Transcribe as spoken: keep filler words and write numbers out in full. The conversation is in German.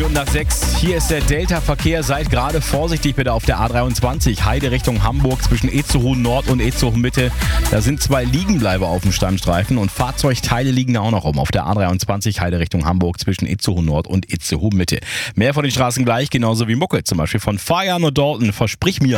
Minuten nach sechs. Hier ist der Delta-Verkehr. Seid gerade vorsichtig bitte auf der A dreiundzwanzig. Heide Richtung Hamburg zwischen Itzehoe Nord und Itzehoe Mitte. Da sind zwei Liegenbleiber auf dem Standstreifen und Fahrzeugteile liegen da auch noch rum. Auf der A dreiundzwanzig Heide Richtung Hamburg zwischen Itzehoe Nord und Itzehoe Mitte. Mehr von den Straßen gleich, genauso wie Mucke zum Beispiel von Fajan und Dalton. Versprich mir.